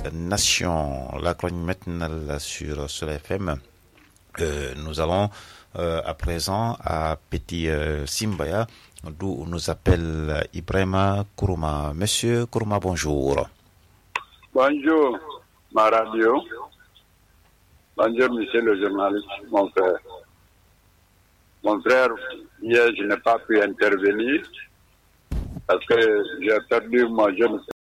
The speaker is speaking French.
Nation, la chronique matinale sur Soleil FM. Nous allons à présent à Petit Simbaya, d'où nous appelle Ibrahima Kourouma. Monsieur Kourouma, bonjour. Bonjour, ma radio. Bonjour, monsieur le journaliste, mon frère. Mon frère, hier, je n'ai pas pu intervenir parce que j'ai perdu mon jeune frère.